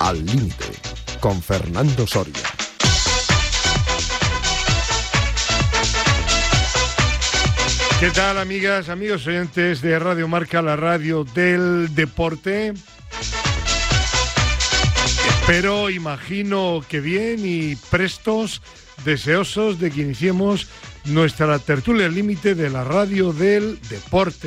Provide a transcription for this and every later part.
Al Límite, con Fernando Soria. ¿Qué tal, amigas, amigos oyentes de Radio Marca, la radio del deporte? Espero, imagino que bien y prestos, deseosos de que iniciemos nuestra tertulia al límite de la radio del deporte.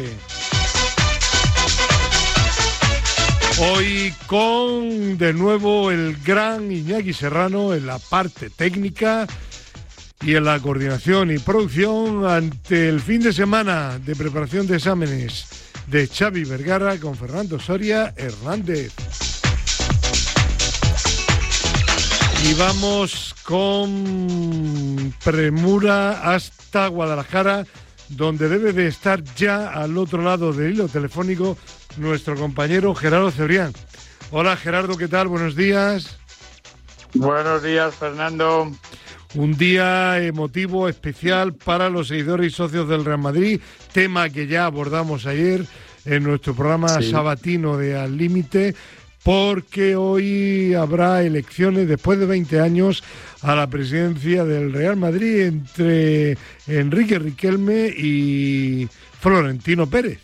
Hoy con, de nuevo, el gran Iñaki Serrano en la parte técnica y en la coordinación y producción ante el fin de semana de preparación de exámenes de Xavi Vergara con Fernando Soria Hernández. Y vamos con premura hasta Guadalajara, donde debe de estar ya al otro lado del hilo telefónico nuestro compañero Gerardo Cebrián. Hola Gerardo, ¿qué tal? Buenos días. Buenos días, Fernando. Un día emotivo, especial para los seguidores y socios del Real Madrid, tema que ya abordamos ayer en nuestro programa sabatino de Al Límite, porque hoy habrá elecciones después de 20 años a la presidencia del Real Madrid entre Enrique Riquelme y Florentino Pérez.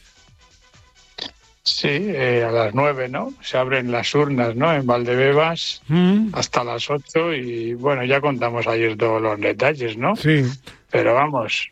Sí, a las 9, ¿no? Se abren las urnas, ¿no? En Valdebebas hasta las 8 y, bueno, ya contamos ayer todos los detalles, ¿no? Sí. Pero vamos,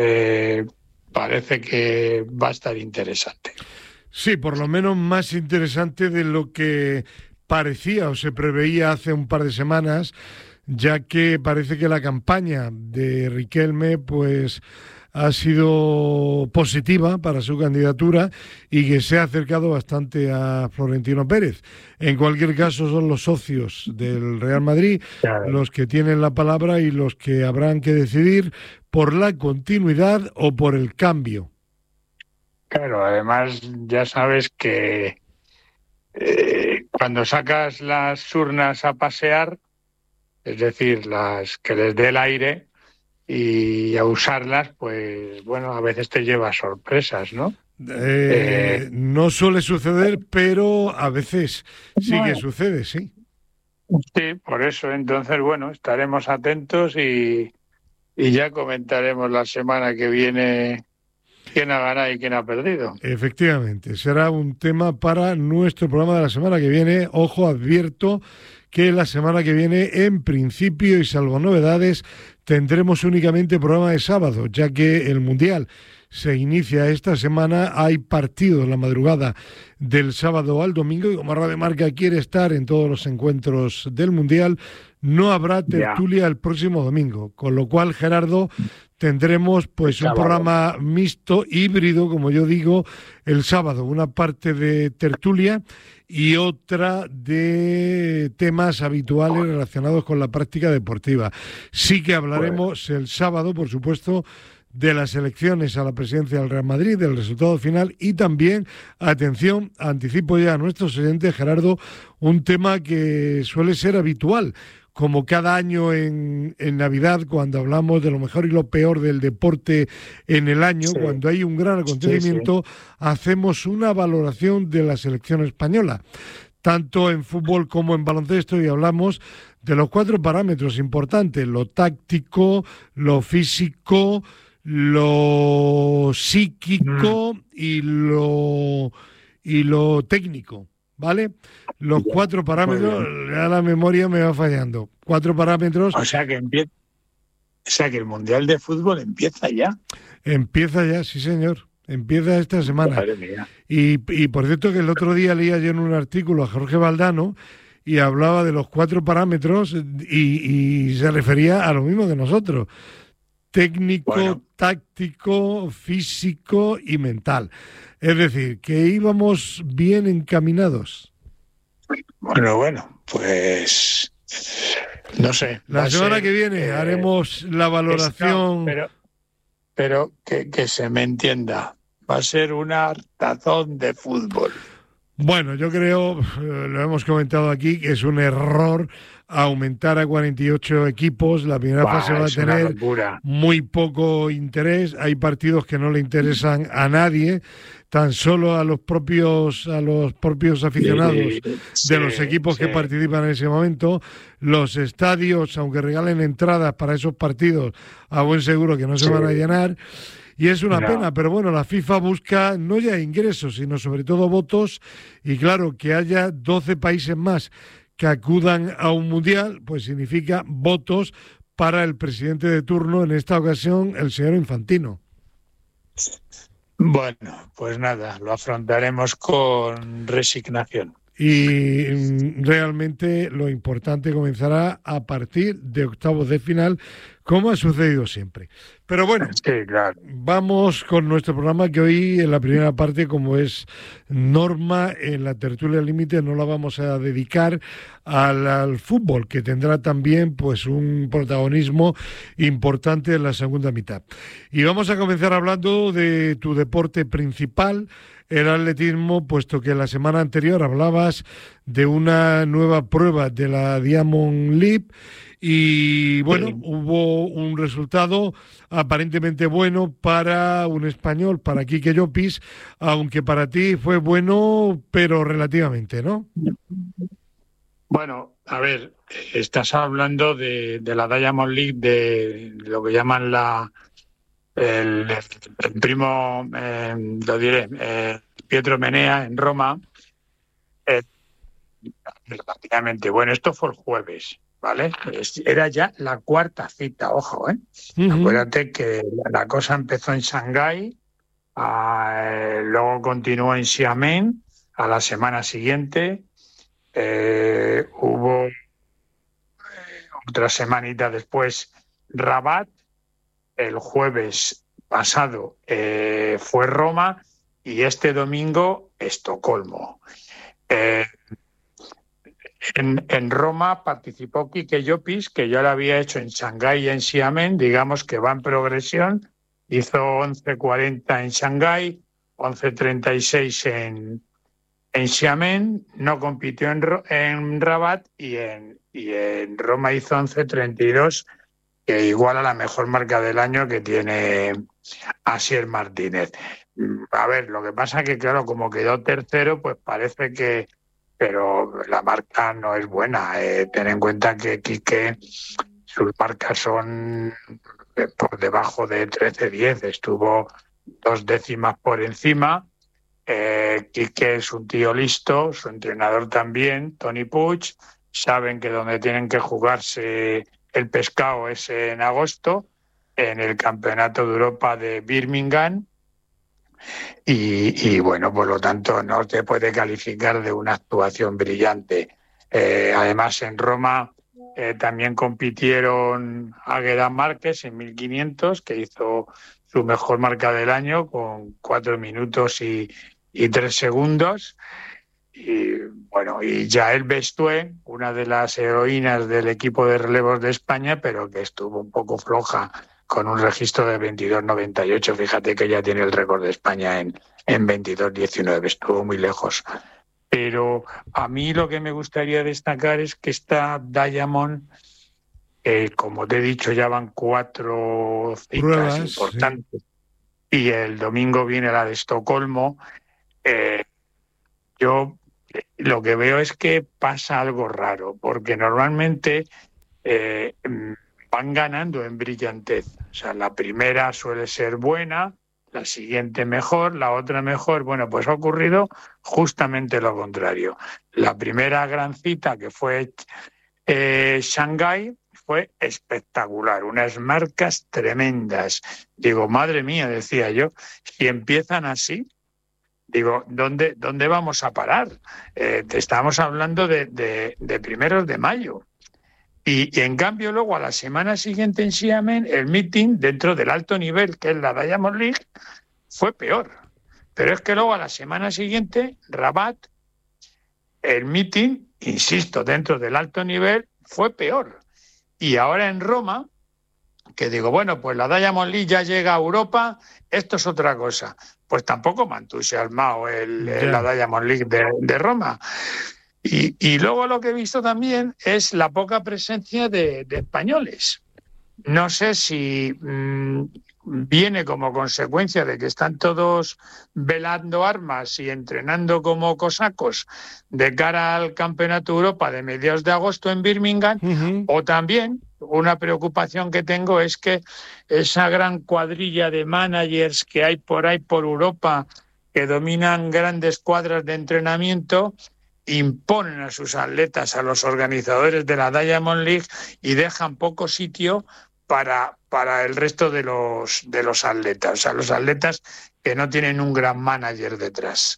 parece que va a estar interesante. Sí, por lo menos más interesante de lo que parecía o se preveía hace un par de semanas, ya que parece que la campaña de Riquelme, pues, ha sido positiva para su candidatura y que se ha acercado bastante a Florentino Pérez. En cualquier caso, son los socios del Real Madrid los que tienen la palabra y los que habrán que decidir por la continuidad o por el cambio. Claro, además ya sabes que cuando sacas las urnas a pasear, es decir, las que les dé el aire, y a usarlas, pues bueno, a veces te lleva sorpresas, ¿no? No suele suceder, pero a veces sí que sucede, sí. Sí, por eso, entonces, bueno, estaremos atentos y ya comentaremos la semana que viene quién ha ganado y quién ha perdido. Efectivamente, será un tema para nuestro programa de la semana que viene. Ojo, advierto que la semana que viene, en principio y salvo novedades, tendremos únicamente programa de sábado, ya que el Mundial se inicia esta semana. Hay partidos la madrugada del sábado al domingo y como Radio Marca quiere estar en todos los encuentros del Mundial, no habrá tertulia el próximo domingo, con lo cual, Gerardo, tendremos pues un programa mixto, híbrido, como yo digo, el sábado, una parte de tertulia y otra de temas habituales relacionados con la práctica deportiva. Sí que hablaremos el sábado, por supuesto, de las elecciones a la presidencia del Real Madrid, del resultado final y también, atención, anticipo ya a nuestros oyentes, Gerardo, un tema que suele ser habitual, como cada año en Navidad, cuando hablamos de lo mejor y lo peor del deporte en el año, cuando hay un gran acontecimiento, hacemos una valoración de la selección española, tanto en fútbol como en baloncesto, y hablamos de los 4 parámetros importantes: lo táctico, lo físico, lo psíquico y lo técnico, ¿vale? Los 4 parámetros, ya la memoria me va fallando. 4 parámetros. O sea que el Mundial de Fútbol empieza ya. Empieza ya, sí señor. Empieza esta semana. Madre mía. Y por cierto que el otro día leía yo en un artículo a Jorge Valdano y hablaba de los 4 parámetros y se refería a lo mismo que nosotros: técnico, táctico, físico y mental. Es decir, que íbamos bien encaminados. Bueno, pues no sé. La semana que viene haremos la valoración. Pero que se me entienda, va a ser un hartazón de fútbol. Bueno, yo creo, lo hemos comentado aquí, que es un error aumentar a 48 equipos. La primera fase va a tener muy poco interés. Hay partidos que no le interesan a nadie. tan solo a los propios aficionados de los equipos que participan en ese momento. Los estadios, aunque regalen entradas para esos partidos, a buen seguro que no se van a llenar. Y es una pena, pero bueno, la FIFA busca no ya ingresos, sino sobre todo votos, y claro, que haya 12 países más que acudan a un mundial, pues significa votos para el presidente de turno, en esta ocasión el señor Infantino. Bueno, pues nada, lo afrontaremos con resignación. Y realmente lo importante comenzará a partir de octavos de final, como ha sucedido siempre. Pero bueno, sí, claro. Vamos con nuestro programa, que hoy en la primera parte, como es norma en la tertulia límite, no la vamos a dedicar al fútbol, que tendrá también pues un protagonismo importante en la segunda mitad. Y vamos a comenzar hablando de tu deporte principal, el atletismo, puesto que la semana anterior hablabas de una nueva prueba de la Diamond League y bueno, hubo un resultado aparentemente bueno para un español, para Quique Llopis, aunque para ti fue bueno, pero relativamente, ¿no? Bueno, a ver, estás hablando de la Diamond League, de lo que llaman el primo, lo diré, Pietro Menea en Roma. Prácticamente, bueno, esto fue el jueves, ¿vale? Era ya la cuarta cita, ojo, ¿eh? Acuérdate que la cosa empezó en Shanghái, luego continuó en Xiamen a la semana siguiente, hubo otra semanita después Rabat, el jueves pasado fue Roma y este domingo Estocolmo. En Roma participó Quique Llopis, que ya lo había hecho en Shanghái y en Xiamen, digamos que va en progresión, hizo 11:40 en Shanghái, 11:36 en Xiamen, no compitió en Rabat y en Roma hizo 11:32, que iguala la mejor marca del año que tiene Asier Martínez. A ver, lo que pasa es que, claro, como quedó tercero, pues parece que... Pero la marca no es buena. Ten en cuenta que Quique, sus marcas son por debajo de 13:10. Estuvo 2 décimas por encima. Quique es un tío listo, su entrenador también, Toni Puig. Saben que donde tienen que jugarse el pescado es en agosto, en el Campeonato de Europa de Birmingham. Y bueno, por lo tanto no se puede calificar de una actuación brillante. Además, en Roma también compitieron Águeda Márquez en 1500, que hizo su mejor marca del año con 4 minutos y 3 segundos. Y bueno, y Yael Bestué, una de las heroínas del equipo de relevos de España, pero que estuvo un poco floja, con un registro de 22:98. Fíjate que ya tiene el récord de España en 22:19, estuvo muy lejos. Pero a mí lo que me gustaría destacar es que esta Diamond, como te he dicho, ya van 4 citas pruebas importantes, sí. Y el domingo viene la de Estocolmo. Yo lo que veo es que pasa algo raro, porque normalmente... van ganando en brillantez. O sea, la primera suele ser buena, la siguiente mejor, la otra mejor. Bueno, pues ha ocurrido justamente lo contrario. La primera gran cita, que fue Shanghái, fue espectacular, unas marcas tremendas. Digo, madre mía, decía yo, si empiezan así, digo, ¿dónde vamos a parar? Te estamos hablando de primeros de mayo. Y en cambio luego a la semana siguiente en Xiamen el meeting dentro del alto nivel, que es la Diamond League, fue peor. Pero es que luego a la semana siguiente Rabat, el meeting, insisto, dentro del alto nivel, fue peor. Y ahora en Roma, que digo, bueno, pues la Diamond League ya llega a Europa, esto es otra cosa. Pues tampoco me ha entusiasmado la Diamond League de Roma. Y luego lo que he visto también es la poca presencia de españoles. No sé si viene como consecuencia de que están todos velando armas y entrenando como cosacos de cara al Campeonato de Europa de mediados de agosto en Birmingham, o también una preocupación que tengo es que esa gran cuadrilla de managers que hay por ahí por Europa que dominan grandes cuadras de entrenamiento imponen a sus atletas, a los organizadores de la Diamond League, y dejan poco sitio para el resto de los atletas, o sea, los atletas que no tienen un gran manager detrás.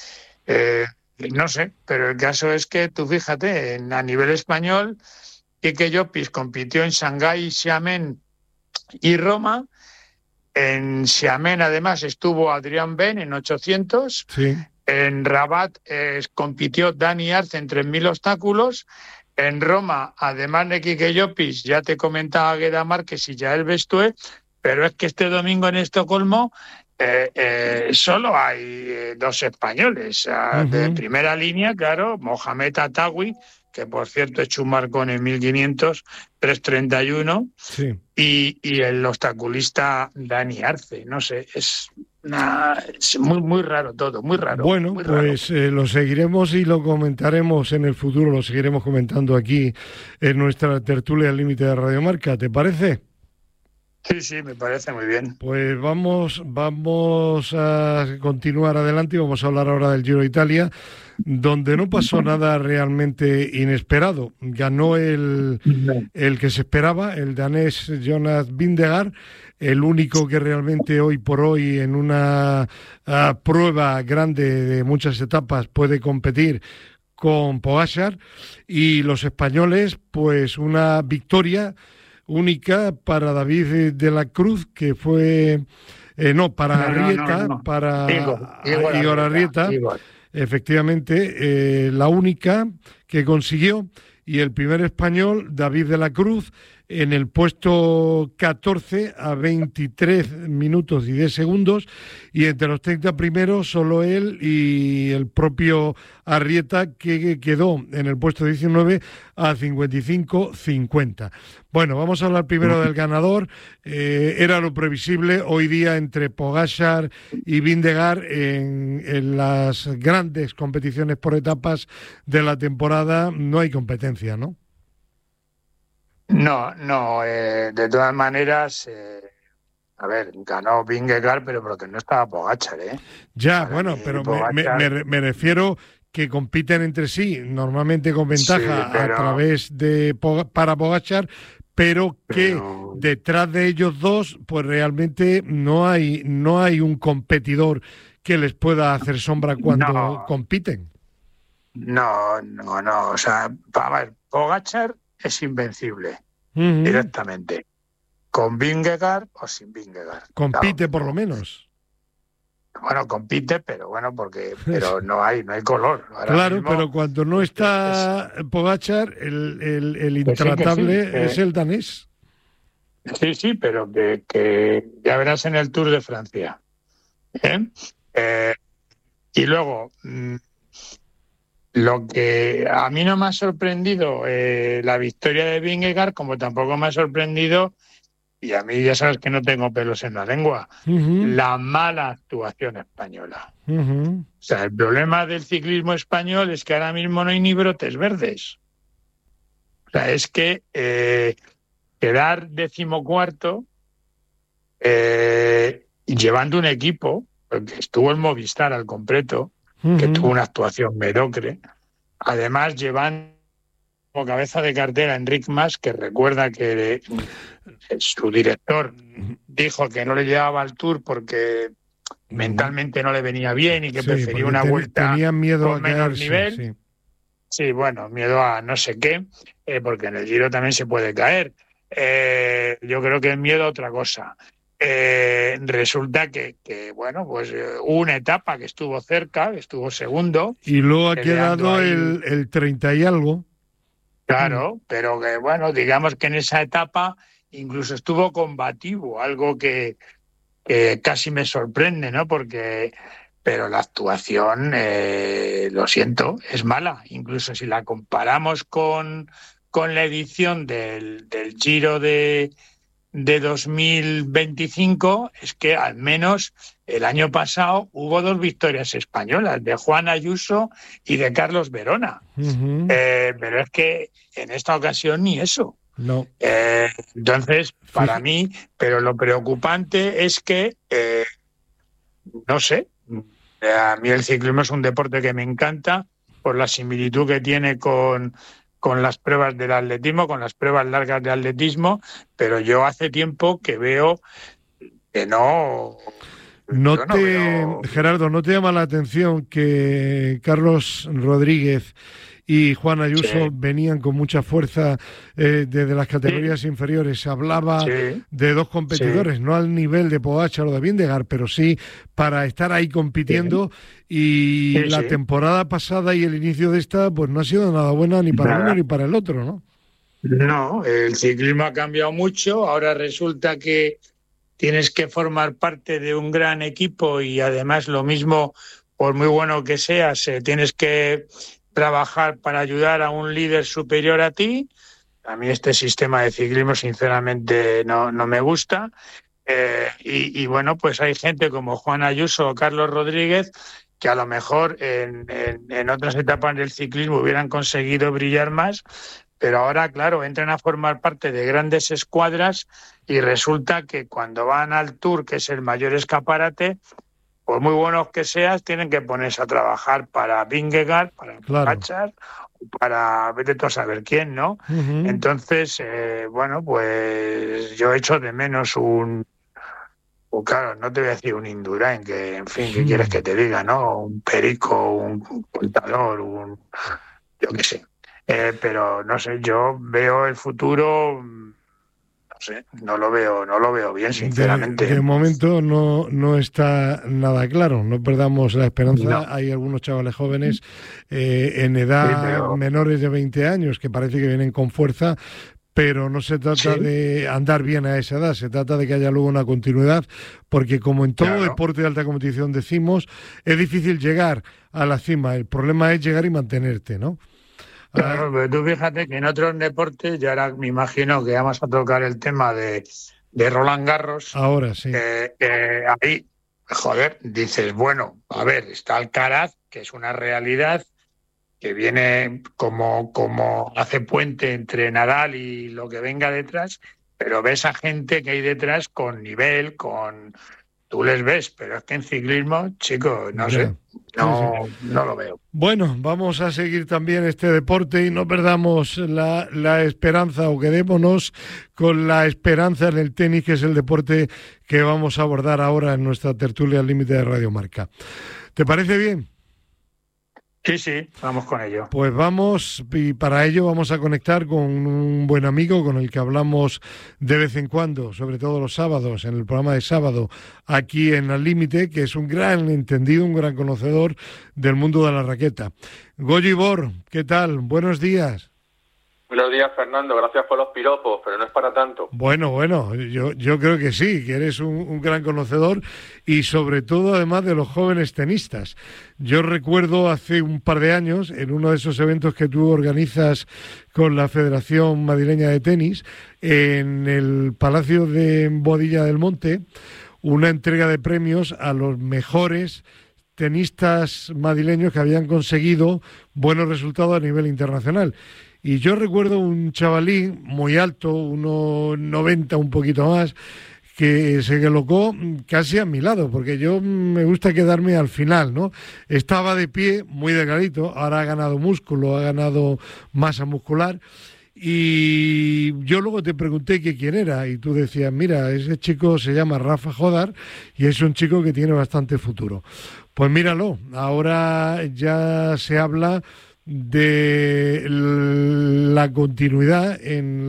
No sé, pero el caso es que tú fíjate, a nivel español, Quique Llopis compitió en Shanghái, Xiamen y Roma. En Xiamen, además, estuvo Adrián Ben en 800. Sí. En Rabat compitió Dani Arce en 3.000 obstáculos. En Roma, además de Quique Llopis, ya te comentaba Gueda Márquez y Yael Bestué, pero es que este domingo en Estocolmo solo hay dos españoles de primera línea, claro, Mohamed Atawi, que por cierto ha hecho un marcón en 1500, 3:31, sí. y el obstaculista Dani Arce, no sé, es muy, muy raro todo, muy raro. Bueno, muy pues raro. lo seguiremos y lo comentaremos en el futuro, lo seguiremos comentando aquí en nuestra tertulia al límite de Radio Marca, ¿te parece? Sí, me parece muy bien. Pues vamos a continuar adelante y vamos a hablar ahora del Giro de Italia, donde no pasó nada realmente inesperado. Ganó el que se esperaba, el danés Jonas Vingegaard, el único que realmente hoy por hoy en una prueba grande de muchas etapas puede competir con Pogačar, y los españoles, pues una victoria única para David de la Cruz, que fue para Arrieta, para Igor Arrieta, efectivamente, la única que consiguió, y el primer español, David de la Cruz, en el puesto 14 a 23 minutos y 10 segundos, y entre los 30 primeros solo él y el propio Arrieta, que quedó en el puesto 19 a 55-50. Bueno, vamos a hablar primero del ganador. Era lo previsible. Hoy día entre Pogačar y Vingegaard en las grandes competiciones por etapas de la temporada no hay competencia, ¿no? No, de todas maneras, a ver, ganó Vingegaard, pero porque no estaba Pogačar, ¿eh? Ya, Para bueno, mí, pero Pogačar... me refiero que compiten entre sí, normalmente con ventaja, sí, pero... a través para Pogačar, pero que detrás de ellos dos, pues realmente no hay un competidor que les pueda hacer sombra cuando compiten. No, o sea, a ver, Pogačar es invencible, directamente. Con Vingegaard o sin Vingegaard. Compite, claro, por lo menos. Bueno, compite, pero pero no hay color. Ahora claro, mismo, pero cuando no está Pogačar, el intratable es el danés. Sí, pero que ya verás en el Tour de Francia. Y luego... lo que a mí no me ha sorprendido la victoria de Vingegaard, como tampoco me ha sorprendido, y a mí ya sabes que no tengo pelos en la lengua, la mala actuación española. O sea, el problema del ciclismo español es que ahora mismo no hay ni brotes verdes. O sea, es que quedar 14º llevando un equipo, porque estuvo el Movistar al completo, que tuvo una actuación mediocre. Además, llevan como cabeza de cartera a Enric Mas, que recuerda que su director dijo que no le llevaba al Tour porque mentalmente no le venía bien y que prefería una vuelta con menor nivel. Sí, bueno, miedo a no sé qué, porque en el Giro también se puede caer. Yo creo que es miedo a otra cosa. Resulta que bueno, pues hubo una etapa que estuvo cerca, que estuvo segundo. Y luego ha quedado el 30 y algo. Claro, pero que bueno, digamos que en esa etapa incluso estuvo combativo, algo que casi me sorprende, ¿no? Pero la actuación, lo siento, es mala. Incluso si la comparamos con la edición del Giro de de 2025 es que al menos el año pasado hubo 2 victorias españolas, de Juan Ayuso y de Carlos Verona. Pero es que en esta ocasión ni eso. No. Entonces, para mí, pero lo preocupante es que, no sé, a mí el ciclismo es un deporte que me encanta por la similitud que tiene con las pruebas del atletismo, con las pruebas largas de atletismo, pero yo hace tiempo que veo que no... Gerardo, ¿no te llama la atención que Carlos Rodríguez y Juan Ayuso venían con mucha fuerza desde las categorías inferiores? Se hablaba de 2 competidores, no al nivel de Pogačar o de Vingegaard, pero sí para estar ahí compitiendo, y la temporada pasada y el inicio de esta pues no ha sido nada buena ni para uno ni para el otro, ¿no? No, el ciclismo ha cambiado mucho, ahora resulta que tienes que formar parte de un gran equipo y además lo mismo, por muy bueno que seas, tienes que trabajar para ayudar a un líder superior a ti. A mí este sistema de ciclismo sinceramente no me gusta, y bueno, pues hay gente como Juan Ayuso o Carlos Rodríguez que a lo mejor en otras etapas del ciclismo hubieran conseguido brillar más, pero ahora, claro, entran a formar parte de grandes escuadras y resulta que cuando van al Tour, que es el mayor escaparate, por muy buenos que seas, tienen que ponerse a trabajar para Vingegaard, para Pogačar, para vete tú a saber quién, ¿no? Entonces, bueno, pues yo echo de menos claro, no te voy a decir un Indurain, que, en fin, ¿qué quieres que te diga, no? Un Perico, un Contador, yo qué sé. Pero, no sé, yo veo el futuro... No sé, no lo veo bien, sinceramente. De momento no está nada claro, no perdamos la esperanza. No. Hay algunos chavales jóvenes en edad menores de 20 años que parece que vienen con fuerza, pero no se trata de andar bien a esa edad, se trata de que haya luego una continuidad, porque como en todo deporte de alta competición decimos, es difícil llegar a la cima, el problema es llegar y mantenerte, ¿no? Claro, pero tú fíjate que en otros deportes, ya ahora me imagino que vamos a tocar el tema de Roland Garros. Ahora sí. Ahí, joder, dices, bueno, a ver, está Alcaraz, que es una realidad, que viene como hace puente entre Nadal y lo que venga detrás, pero ves a gente que hay detrás con nivel, tú les ves, pero es que en ciclismo, chicos, no sé, no lo veo. Bueno, vamos a seguir también este deporte y no perdamos la esperanza, o quedémonos con la esperanza en el tenis, que es el deporte que vamos a abordar ahora en nuestra tertulia al límite de Radio Marca. ¿Te parece bien? Sí, vamos con ello. Pues vamos, y para ello vamos a conectar con un buen amigo con el que hablamos de vez en cuando, sobre todo los sábados, en el programa de sábado, aquí en Al Límite, que es un gran entendido, un gran conocedor del mundo de la raqueta. Goyo Ibor, ¿qué tal? Buenos días. Buenos días, Fernando. Gracias por los piropos, pero no es para tanto. Bueno, yo creo que sí, que eres un gran conocedor y sobre todo además de los jóvenes tenistas. Yo recuerdo hace un par de años, en uno de esos eventos que tú organizas con la Federación Madrileña de Tenis, en el Palacio de Boadilla del Monte, una entrega de premios a los mejores tenistas madrileños que habían conseguido buenos resultados a nivel internacional. Y yo recuerdo un chavalín muy alto, 1,90, un poquito más, que se colocó casi a mi lado, porque yo me gusta quedarme al final, ¿no? Estaba de pie, muy delgadito, ahora ha ganado músculo, ha ganado masa muscular, y yo luego te pregunté que quién era, y tú decías, mira, ese chico se llama Rafa Jodar, y es un chico que tiene bastante futuro. Pues míralo, ahora ya se habla de la continuidad en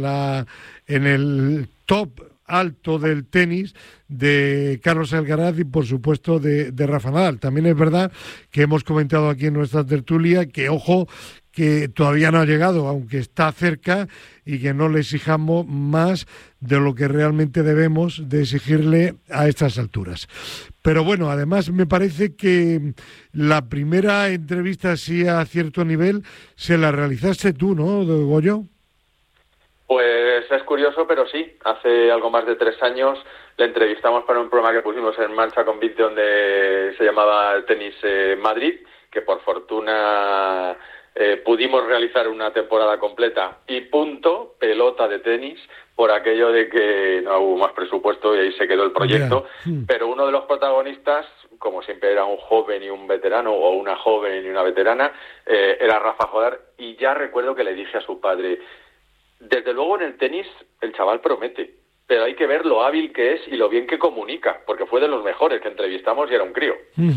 el top alto del tenis de Carlos Alcaraz y por supuesto de Rafa Nadal. También es verdad que hemos comentado aquí en nuestra tertulia que ojo, que todavía no ha llegado, aunque está cerca, y que no le exijamos más de lo que realmente debemos de exigirle a estas alturas. Pero bueno, además me parece que la primera entrevista así a cierto nivel se la realizaste tú, ¿no, Goyo? Pues es curioso, pero sí, hace algo más de 3 años le entrevistamos para un programa que pusimos en marcha con Vic, donde se llamaba Tenis Madrid, que por fortuna pudimos realizar una temporada completa y punto, pelota de tenis, por aquello de que no hubo más presupuesto y ahí se quedó el proyecto. Pero uno de los protagonistas, como siempre era un joven y un veterano, o una joven y una veterana, era Rafa Jodar, y ya recuerdo que le dije a su padre, desde luego en el tenis el chaval promete, pero hay que ver lo hábil que es y lo bien que comunica, porque fue de los mejores que entrevistamos y era un crío.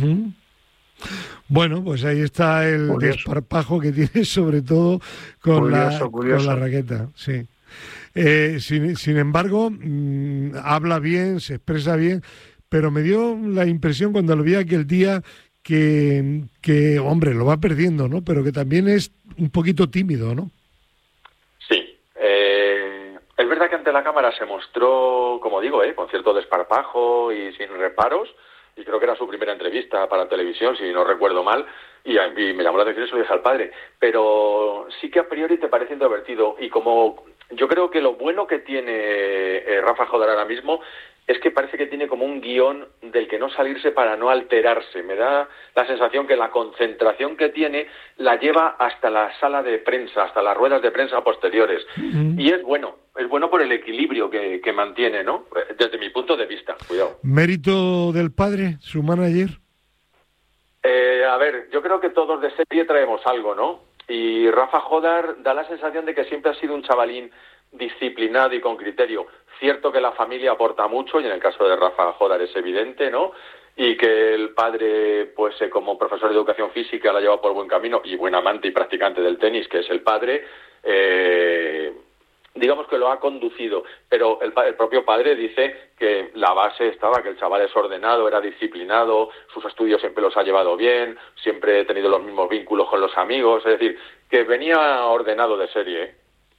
Bueno, pues ahí está el desparpajo que tiene, sobre todo con la raqueta, sí. Sin embargo, habla bien, se expresa bien, pero me dio la impresión cuando lo vi aquel día que hombre, lo va perdiendo, ¿no? Pero que también es un poquito tímido, ¿no? Sí. Es verdad que ante la cámara se mostró, como digo, con cierto desparpajo y sin reparos, y creo que era su primera entrevista para televisión, si no recuerdo mal, y me llamó la atención y se lo dije al padre. Pero sí que a priori te parece introvertido, y como yo creo que lo bueno que tiene Rafa Jodar ahora mismo es que parece que tiene como un guión del que no salirse para no alterarse. Me da la sensación que la concentración que tiene la lleva hasta la sala de prensa, hasta las ruedas de prensa posteriores. Y es bueno por el equilibrio que mantiene, ¿no? Desde mi punto de vista, cuidado. ¿Mérito del padre, su manager? A ver, yo creo que todos de serie traemos algo, ¿no? Y Rafa Jodar da la sensación de que siempre ha sido un chavalín disciplinado y con criterio. Cierto que la familia aporta mucho, y en el caso de Rafa Jodar es evidente, ¿no? Y que el padre, pues como profesor de educación física, la lleva por buen camino, y buen amante y practicante del tenis, que es el padre, digamos que lo ha conducido. Pero el propio padre dice que la base estaba, que el chaval es ordenado, era disciplinado, sus estudios siempre los ha llevado bien, siempre ha tenido los mismos vínculos con los amigos, es decir, que venía ordenado de serie,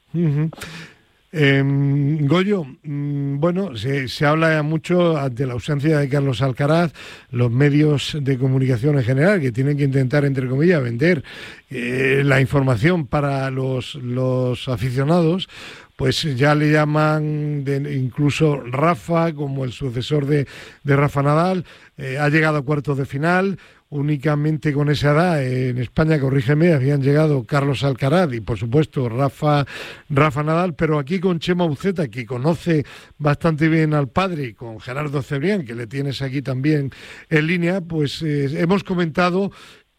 Goyo, bueno, se habla mucho ante la ausencia de Carlos Alcaraz, los medios de comunicación en general, que tienen que intentar, entre comillas, vender la información para los aficionados, pues ya le llaman incluso Rafa como el sucesor de Rafa Nadal. Ha llegado a cuartos de final. Únicamente con esa edad en España, corrígeme, habían llegado Carlos Alcaraz y por supuesto Rafa Nadal, pero aquí con Chema Uceta, que conoce bastante bien al padre, y con Gerardo Cebrián, que le tienes aquí también en línea, pues hemos comentado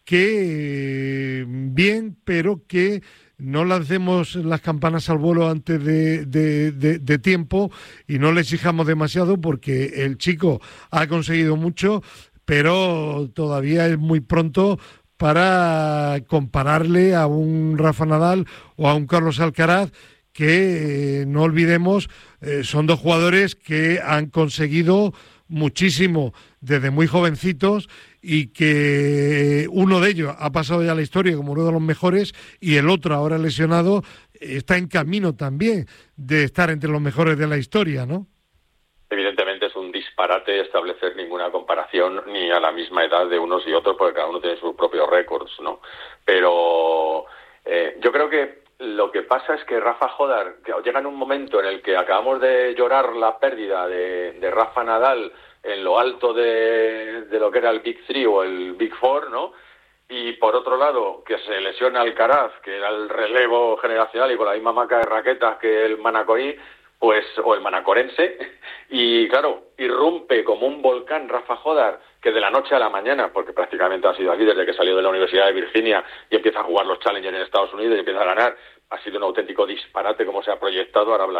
que bien, pero que no lancemos las campanas al vuelo antes de tiempo y no le exijamos demasiado, porque el chico ha conseguido mucho, pero todavía es muy pronto para compararle a un Rafa Nadal o a un Carlos Alcaraz, que no olvidemos, son dos jugadores que han conseguido muchísimo desde muy jovencitos, y que uno de ellos ha pasado ya a la historia como uno de los mejores, y el otro, ahora lesionado, está en camino también de estar entre los mejores de la historia, ¿no? Evidentemente es un disparate establecer ninguna comparación ni a la misma edad de unos y otros, porque cada uno tiene sus propios récords, ¿no? Pero yo creo que lo que pasa es que Rafa Jodar, que llega en un momento en el que acabamos de llorar la pérdida de Rafa Nadal en lo alto de lo que era el Big 3 o el Big 4, ¿no? Y por otro lado, que se lesiona Alcaraz, que era el relevo generacional y con la misma marca de raquetas que el manacorí, pues, o el manacorense, y claro, irrumpe como un volcán Rafa Jodar, que de la noche a la mañana, porque prácticamente ha sido aquí desde que salió de la Universidad de Virginia y empieza a jugar los Challengers en Estados Unidos y empieza a ganar, ha sido un auténtico disparate como se ha proyectado. Ahora